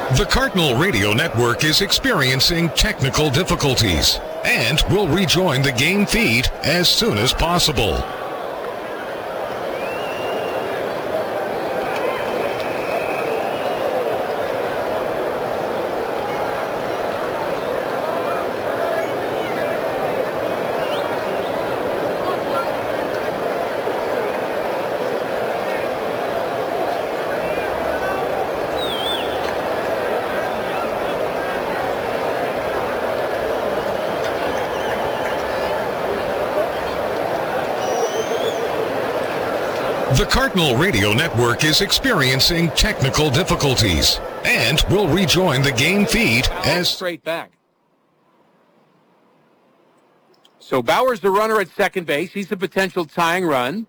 The Cardinal Radio Network is experiencing technical difficulties and will rejoin the game feed as soon as possible. The Cardinal Radio Network is experiencing technical difficulties and will rejoin the game feed as straight back. So Bauer's the runner at second base. He's a potential tying run.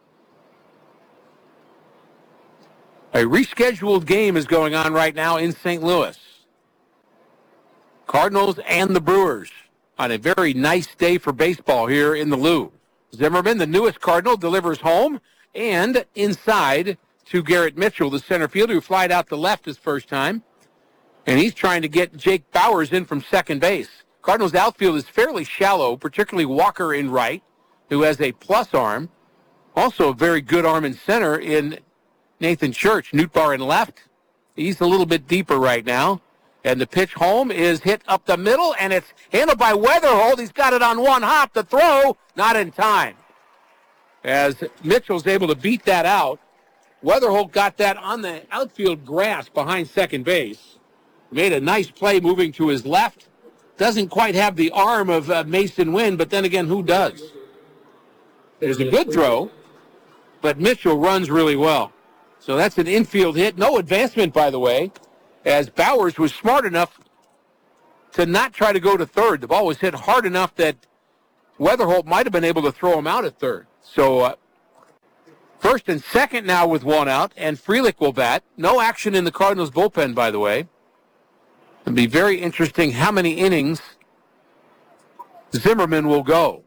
A rescheduled game is going on right now in St. Louis. Cardinals and the Brewers on a very nice day for baseball here in the Lou. Zimmerman, the newest Cardinal, delivers home and inside to Garrett Mitchell, the center fielder, who flied out to left his first time. And he's trying to get Jake Bauers in from second base. Cardinals outfield is fairly shallow, particularly Walker in right, who has a plus arm. Also a very good arm in center in Nathan Church. Nootbaar in left. He's a little bit deeper right now. And the pitch home is hit up the middle, and it's handled by Weatherholt. He's got it on one hop. The throw, not in time. As Mitchell's able to beat that out, Weatherholt got that on the outfield grass behind second base. Made a nice play moving to his left. Doesn't quite have the arm of Mason Wynn, but then again, who does? There's a good throw, but Mitchell runs really well. So that's an infield hit. No advancement, by the way, as Bauers was smart enough to not try to go to third. The ball was hit hard enough that Weatherholt might have been able to throw him out at third. So first and second now with one out, and Frelick will bat. No action in the Cardinals bullpen, by the way. It'll be very interesting how many innings Zimmerman will go.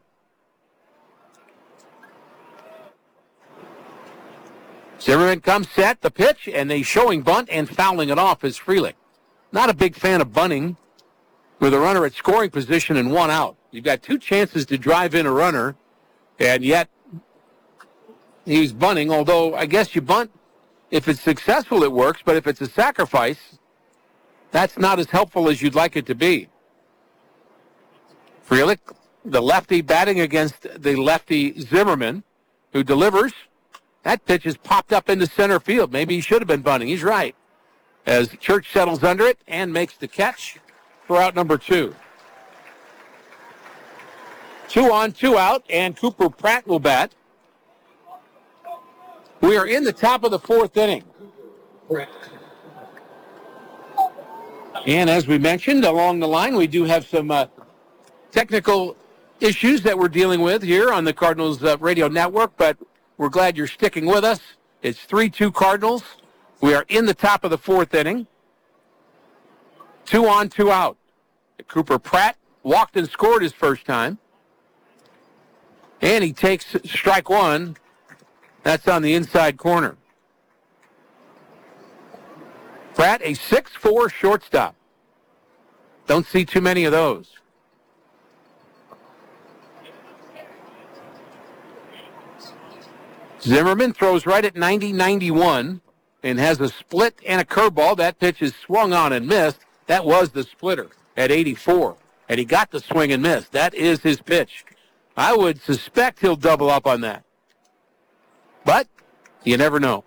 Zimmerman comes set, the pitch, and a showing bunt and fouling it off is Frelick. Not a big fan of bunting with a runner at scoring position and one out. You've got two chances to drive in a runner, and yet he's bunting, although I guess you bunt. If it's successful, it works, but if it's a sacrifice, that's not as helpful as you'd like it to be. Frelick, the lefty, batting against the lefty Zimmerman, who delivers. That pitch is popped up into center field. Maybe he should have been bunting. He's right. As Church settles under it and makes the catch for out number two. 2 on, 2 out, and Cooper Pratt will bat. We are in the top of the fourth inning. And as we mentioned, along the line, we do have some technical issues that we're dealing with here on the Cardinals radio network, but we're glad you're sticking with us. It's 3-2 Cardinals. We are in the top of the fourth inning. 2 on, 2 out. Cooper Pratt walked and scored his first time. And he takes strike one. That's on the inside corner. Pratt, a 6'4" shortstop. Don't see too many of those. Zimmerman throws right at 90-91 and has a split and a curveball. That pitch is swung on and missed. That was the splitter at 84. And he got the swing and miss. That is his pitch. I would suspect he'll double up on that. But you never know.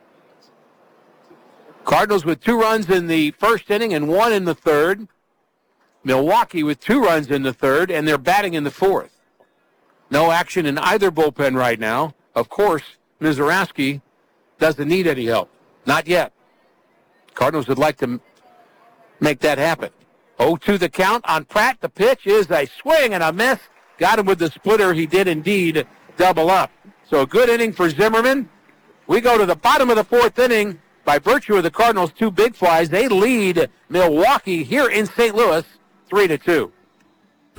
Cardinals with 2 runs in the first inning and 1 in the third. Milwaukee with 2 runs in the third, and they're batting in the fourth. No action in either bullpen right now. Of course, Mizorowski doesn't need any help. Not yet. Cardinals would like to make that happen. 0-2 the count on Pratt. The pitch is a swing and a miss. Got him with the splitter. He did indeed double up. So a good inning for Zimmerman. We go to the bottom of the fourth inning. By virtue of the Cardinals' 2 big flies, they lead Milwaukee here in St. Louis 3-2.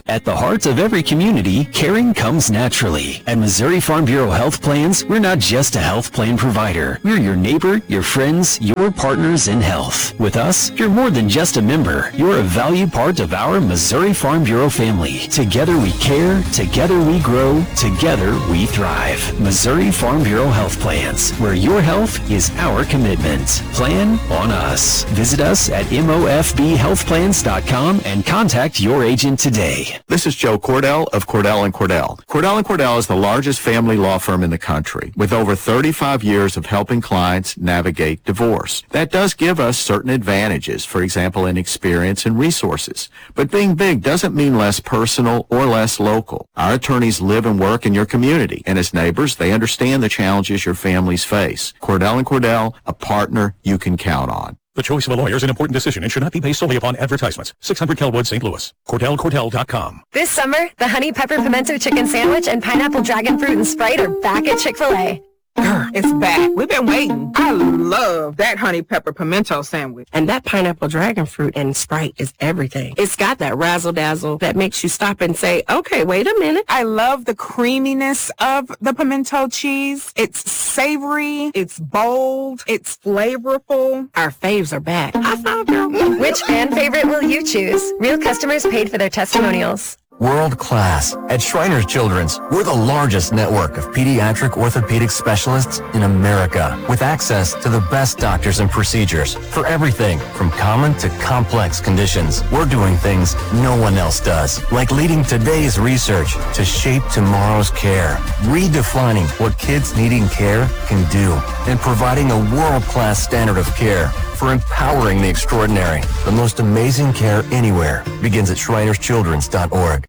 At the heart of every community, caring comes naturally. At Missouri Farm Bureau Health Plans, we're not just a health plan provider. We're your neighbor, your friends, your partners in health. With us, you're more than just a member. You're a valued part of our Missouri Farm Bureau family. Together we care, together we grow, together we thrive. Missouri Farm Bureau Health Plans, where your health is our commitment. Plan on us. Visit us at mofbhealthplans.com and contact your agent today. This is Joe Cordell of Cordell & Cordell. Cordell & Cordell is the largest family law firm in the country with over 35 years of helping clients navigate divorce. That does give us certain advantages, for example, in experience and resources. But being big doesn't mean less personal or less local. Our attorneys live and work in your community, and as neighbors, they understand the challenges your families face. Cordell & Cordell, a partner you can count on. The choice of a lawyer is an important decision and should not be based solely upon advertisements. 600 Kelwood, St. Louis. CordellCordell.com. This summer, the honey pepper pimento chicken sandwich and pineapple dragon fruit and Sprite are back at Chick-fil-A. It's back. We've been waiting. I love that honey pepper pimento sandwich. And that pineapple dragon fruit and Sprite is everything. It's got that razzle-dazzle that makes you stop and say, okay, wait a minute. I love the creaminess of the pimento cheese. It's savory. It's bold. It's flavorful. Our faves are back. High five, girl. Which fan favorite will you choose? Real customers paid for their testimonials. World class. At Shriners Children's, we're the largest network of pediatric orthopedic specialists in America, with access to the best doctors and procedures for everything from common to complex conditions. We're doing things no one else does, like leading today's research to shape tomorrow's care, redefining what kids needing care can do, and providing a world-class standard of care for empowering the extraordinary. The most amazing care anywhere begins at shrinerschildrens.org.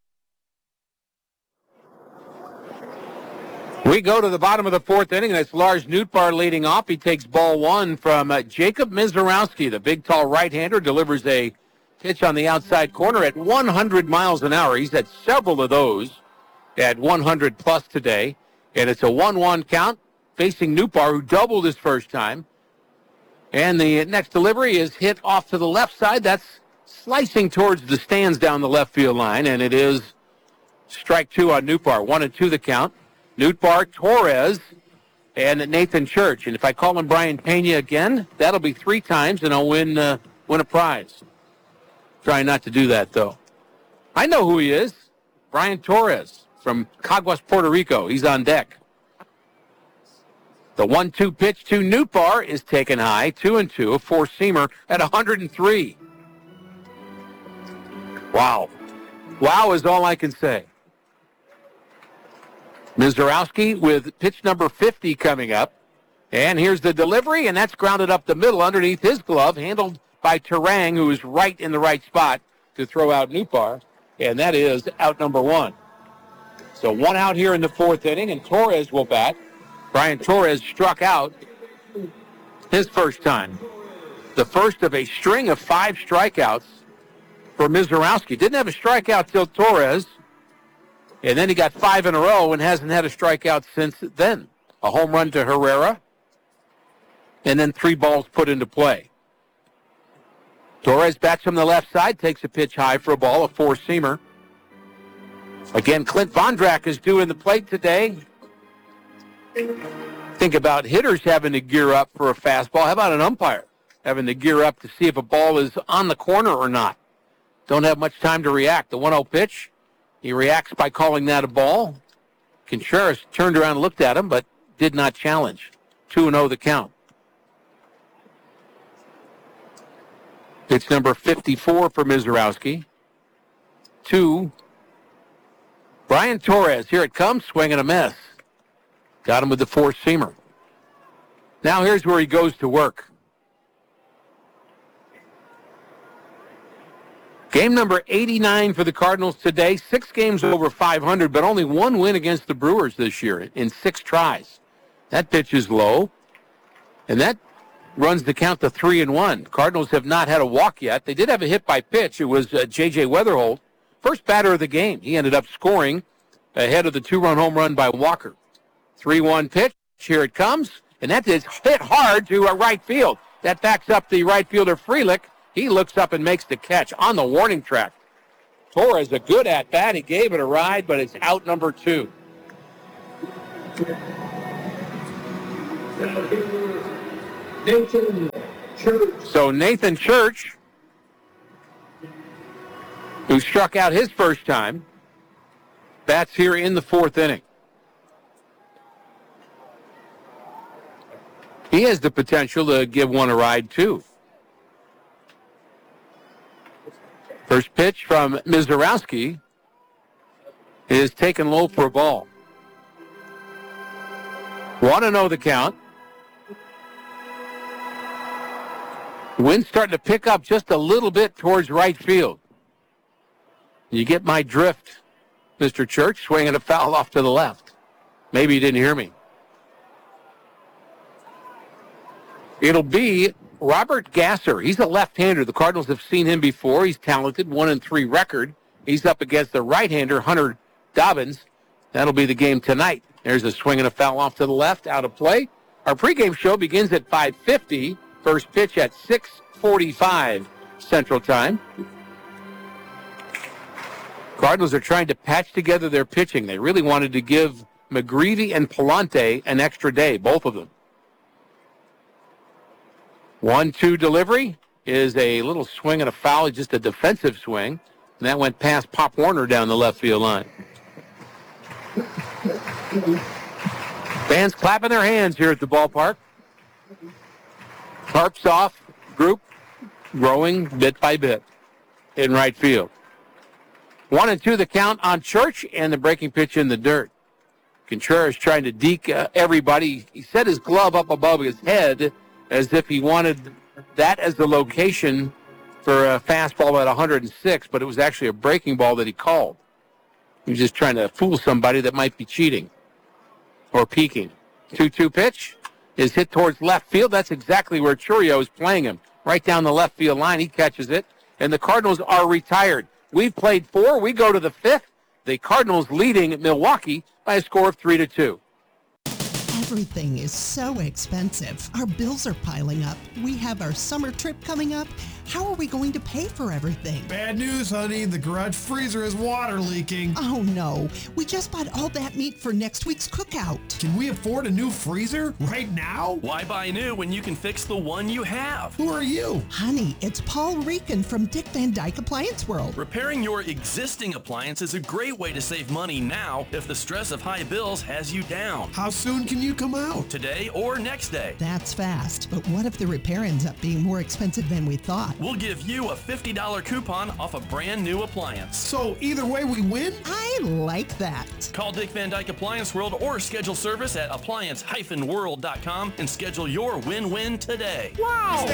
We go to the bottom of the fourth inning. That's Lars Nootbaar leading off. He takes ball one from Jacob Mizorowski. The big, tall right-hander delivers a pitch on the outside corner at 100 miles an hour. He's had several of those at 100-plus today. And it's a 1-1 count facing Nootbaar, who doubled his first time. And the next delivery is hit off to the left side. That's slicing towards the stands down the left field line. And it is strike two on Nootbaar. 1-2 the count. Nootbaar, Torres, and Nathan Church. And if I call him Brian Pena again, that'll be 3 times, and I'll win a prize. Trying not to do that, though. I know who he is. Brian Torres from Caguas, Puerto Rico. He's on deck. The 1-2 pitch to Nootbaar is taken high. 2-2, a four-seamer at 103. Wow. Wow is all I can say. Mizorowski with pitch number 50 coming up. And here's the delivery, and that's grounded up the middle underneath his glove, handled by Terang, who is right in the right spot to throw out Nootbaar. And that is out number 1. So 1 out here in the fourth inning, and Torres will bat. Brian Torres struck out his first time. The first of a string of 5 strikeouts for Mizorowski. Didn't have a strikeout till Torres. And then he got 5 in a row and hasn't had a strikeout since then. A home run to Herrera. And then 3 balls put into play. Torres bats from the left side, takes a pitch high for a ball, a four-seamer. Again, Clint Vondrak is doing the plate today. Think about hitters having to gear up for a fastball. How about an umpire having to gear up to see if a ball is on the corner or not? Don't have much time to react. The 1-0 pitch. He reacts by calling that a ball. Contreras turned around and looked at him, but did not challenge. 2-0 the count. Pitch number 54 for Mizorowski. 2. Brian Torres. Here it comes. Swing and a miss. Got him with the four-seamer. Now here's where he goes to work. Game number 89 for the Cardinals today. 6 games over 500, but only 1 win against the Brewers this year in 6 tries. That pitch is low, and that runs the count to 3-1. Cardinals have not had a walk yet. They did have a hit by pitch. It was J.J. Weatherholt, first batter of the game. He ended up scoring ahead of the 2-run home run by Walker. 3-1 pitch. Here it comes, and that is hit hard to right field. That backs up the right fielder, Frelick. He looks up and makes the catch on the warning track. Torres, a good at-bat. He gave it a ride, but it's out number 2. So Nathan Church, who struck out his first time, bats here in the 4th inning. He has the potential to give one a ride, too. First pitch from Mizorowski is taken low for a ball. 1-0 the count. Wind starting to pick up just a little bit towards right field. You get my drift, Mr. Church, swinging a foul off to the left. Maybe you didn't hear me. It'll be Robert Gasser. He's a left-hander. The Cardinals have seen him before. He's talented, 1-3 record. He's up against the right-hander, Hunter Dobbins. That'll be the game tonight. There's a swing and a foul off to the left, out of play. Our pregame show begins at 5:50. First pitch at 6:45 Central Time. Cardinals are trying to patch together their pitching. They really wanted to give McGreevy and Palante an extra day, both of them. 1-2 delivery is a little swing and a foul, just a defensive swing. And that went past Pop Warner down the left field line. Fans clapping their hands here at the ballpark. Tarps off group growing bit by bit in right field. 1-2 the count on Church, and the breaking pitch in the dirt. Contreras trying to deke everybody. He set his glove up above his head as if he wanted that as the location for a fastball at 106, but it was actually a breaking ball that he called. He was just trying to fool somebody that might be cheating or peeking. 2-2 pitch is hit towards left field. That's exactly where Churio is playing him, right down the left field line. He catches it, and the Cardinals are retired. We've played 4. We go to the 5th. The Cardinals leading Milwaukee by a score of 3-2. Everything is so expensive. Our bills are piling up. We have our summer trip coming up. How are we going to pay for everything? Bad news, honey. The garage freezer is water leaking. Oh, no. We just bought all that meat for next week's cookout. Can we afford a new freezer right now? Why buy new when you can fix the one you have? Who are you? Honey, it's Paul Rican from Dick Van Dyke Appliance World. Repairing your existing appliance is a great way to save money now if the stress of high bills has you down. How soon can you come out? Today or next day. That's fast. But what if the repair ends up being more expensive than we thought? We'll give you a $50 coupon off a brand new appliance. So either way we win? I like that. Call Dick Van Dyke Appliance World or schedule service at appliance-world.com and schedule your win-win today. Wow!